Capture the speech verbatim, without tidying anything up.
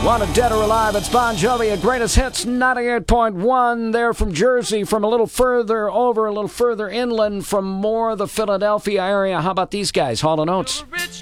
Wanted Dead or Alive, it's Bon Jovi at Greatest Hits ninety-eight point one. They're from Jersey, from a little further over, a little further inland, from more the Philadelphia area. How about these guys, Hall and Oates?